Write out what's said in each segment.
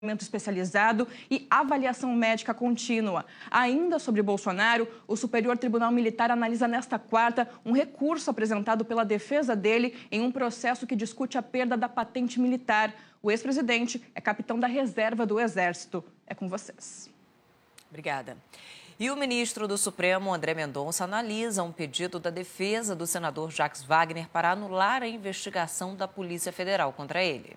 especializado e avaliação médica contínua. Ainda sobre Bolsonaro, o Superior Tribunal Militar analisa nesta quarta um recurso apresentado pela defesa dele em um processo que discute a perda da patente militar. O ex-presidente é capitão da reserva do Exército. É com vocês. Obrigada. E o ministro do Supremo, André Mendonça, analisa um pedido da defesa do senador Jacques Wagner para anular a investigação da Polícia Federal contra ele.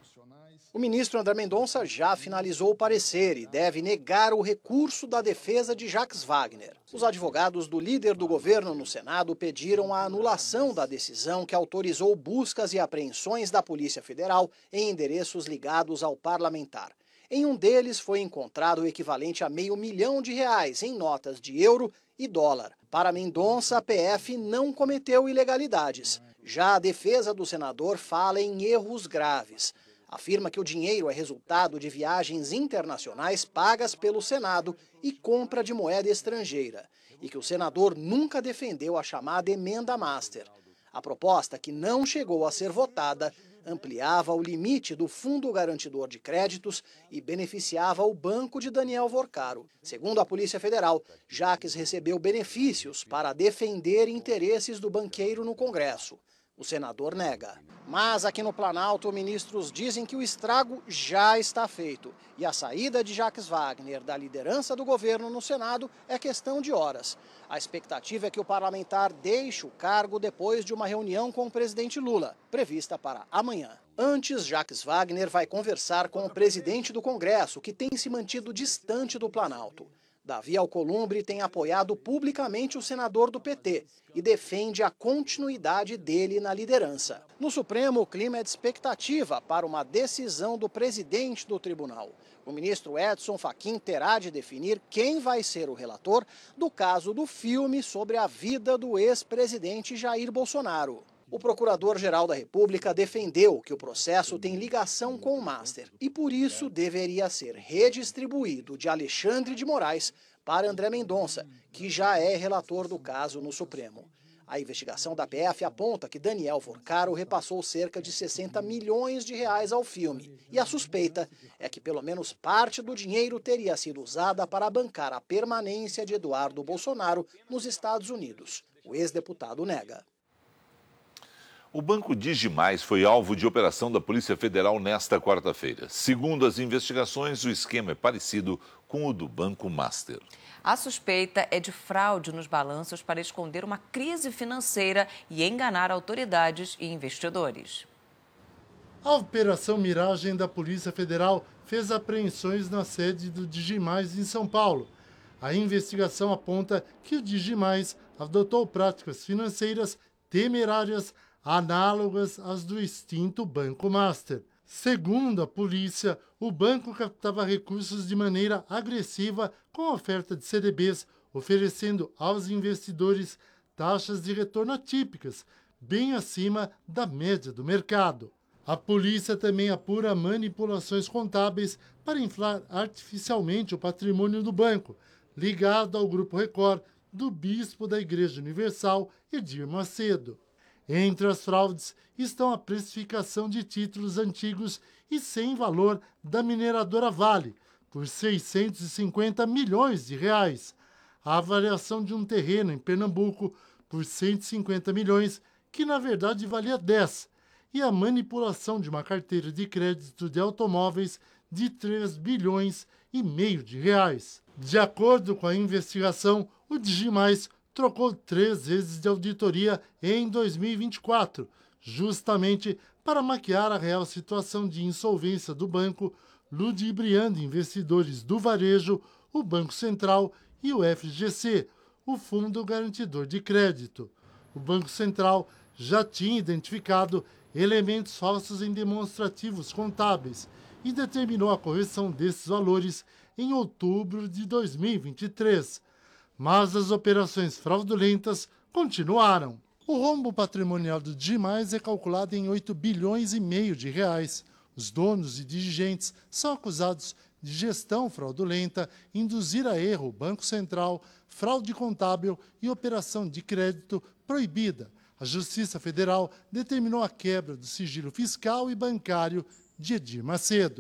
O ministro André Mendonça já finalizou o parecer e deve negar o recurso da defesa de Jacques Wagner. Os advogados do líder do governo no Senado pediram a anulação da decisão que autorizou buscas e apreensões da Polícia Federal em endereços ligados ao parlamentar. Em um deles foi encontrado o equivalente a R$500 mil em notas de euro e dólar. Para Mendonça, a PF não cometeu ilegalidades. Já a defesa do senador fala em erros graves. Afirma que o dinheiro é resultado de viagens internacionais pagas pelo Senado e compra de moeda estrangeira, e que o senador nunca defendeu a chamada emenda master. A proposta, que não chegou a ser votada, ampliava o limite do Fundo Garantidor de Créditos e beneficiava o banco de Daniel Vorcaro. Segundo a Polícia Federal, Jacques recebeu benefícios para defender interesses do banqueiro no Congresso. O senador nega. Mas aqui no Planalto, ministros dizem que o estrago já está feito e a saída de Jacques Wagner da liderança do governo no Senado é questão de horas. A expectativa é que o parlamentar deixe o cargo depois de uma reunião com o presidente Lula, prevista para amanhã. Antes, Jacques Wagner vai conversar com o presidente do Congresso, que tem se mantido distante do Planalto. Davi Alcolumbre tem apoiado publicamente o senador do PT e defende a continuidade dele na liderança. No Supremo, o clima é de expectativa para uma decisão do presidente do tribunal. O ministro Edson Fachin terá de definir quem vai ser o relator do caso do filme sobre a vida do ex-presidente Jair Bolsonaro. O Procurador-Geral da República defendeu que o processo tem ligação com o Master e, por isso, deveria ser redistribuído de Alexandre de Moraes para André Mendonça, que já é relator do caso no Supremo. A investigação da PF aponta que Daniel Vorcaro repassou cerca de R$60 milhões ao filme. E a suspeita é que pelo menos parte do dinheiro teria sido usada para bancar a permanência de Eduardo Bolsonaro nos Estados Unidos. O ex-deputado nega. O Banco Digimais foi alvo de operação da Polícia Federal nesta quarta-feira. Segundo as investigações, o esquema é parecido com o do Banco Master. A suspeita é de fraude nos balanços para esconder uma crise financeira e enganar autoridades e investidores. A Operação Miragem da Polícia Federal fez apreensões na sede do Digimais em São Paulo. A investigação aponta que o Digimais adotou práticas financeiras temerárias análogas às do extinto Banco Master. Segundo a polícia, o banco captava recursos de maneira agressiva com a oferta de CDBs, oferecendo aos investidores taxas de retorno atípicas, bem acima da média do mercado. A polícia também apura manipulações contábeis para inflar artificialmente o patrimônio do banco, ligado ao Grupo Record do bispo da Igreja Universal, Edir Macedo. Entre as fraudes estão a precificação de títulos antigos e sem valor da mineradora Vale, por R$650 milhões, a avaliação de um terreno em Pernambuco por R$150 milhões, que na verdade valia 10, e a manipulação de uma carteira de crédito de automóveis de R$3,5 bilhões. De acordo com a investigação, o Digimais trocou 3 vezes de auditoria em 2024, justamente para maquiar a real situação de insolvência do banco, ludibriando investidores do varejo, o Banco Central e o FGC, o Fundo Garantidor de Crédito. O Banco Central já tinha identificado elementos falsos em demonstrativos contábeis e determinou a correção desses valores em outubro de 2023. Mas as operações fraudulentas continuaram. O rombo patrimonial do Digimais é calculado em R$8,5 bilhões. Os donos e dirigentes são acusados de gestão fraudulenta, induzir a erro o Banco Central, fraude contábil e operação de crédito proibida. A Justiça Federal determinou a quebra do sigilo fiscal e bancário de Edir Macedo.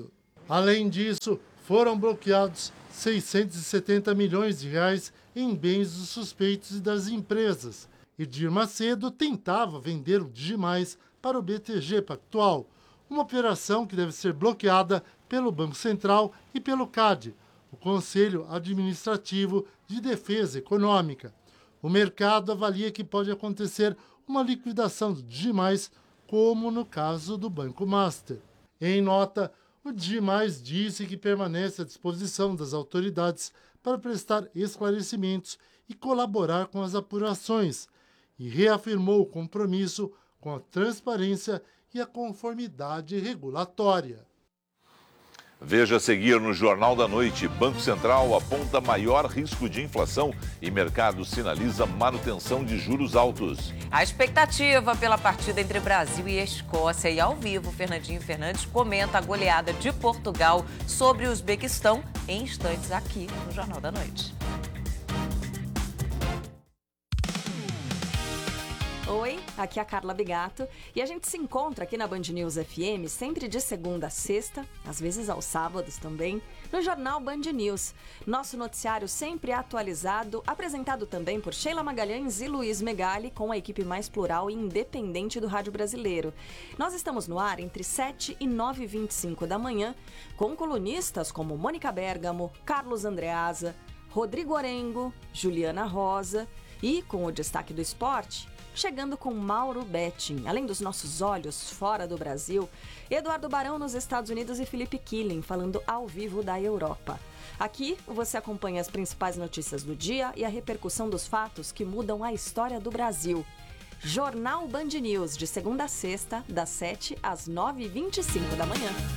Além disso, foram bloqueados 670 milhões de reais em bens dos suspeitos e das empresas. Edir Macedo tentava vender o Digimais para o BTG Pactual, uma operação que deve ser bloqueada pelo Banco Central e pelo CAD, o Conselho Administrativo de Defesa Econômica. O mercado avalia que pode acontecer uma liquidação do Digimais, como no caso do Banco Master. Em nota, o Digimais disse que permanece à disposição das autoridades para prestar esclarecimentos e colaborar com as apurações, e reafirmou o compromisso com a transparência e a conformidade regulatória. Veja a seguir no Jornal da Noite. Banco Central aponta maior risco de inflação e mercado sinaliza manutenção de juros altos. A expectativa pela partida entre Brasil e Escócia. E ao vivo, Fernandinho Fernandes comenta a goleada de Portugal sobre o Uzbequistão em instantes aqui no Jornal da Noite. Oi, aqui é a Carla Bigato e a gente se encontra aqui na Band News FM sempre de segunda a sexta, às vezes aos sábados também, no Jornal Band News. Nosso noticiário sempre atualizado, apresentado também por Sheila Magalhães e Luiz Megali, com a equipe mais plural e independente do rádio brasileiro. Nós estamos no ar entre 7 e 9h25 da manhã, com colunistas como Mônica Bergamo, Carlos Andreasa, Rodrigo Orengo, Juliana Rosa e, com o destaque do esporte, chegando com Mauro Betting, além dos nossos olhos fora do Brasil, Eduardo Barão nos Estados Unidos e Felipe Killing falando ao vivo da Europa. Aqui você acompanha as principais notícias do dia e a repercussão dos fatos que mudam a história do Brasil. Jornal Band News, de segunda a sexta, das 7 às 9h25 da manhã.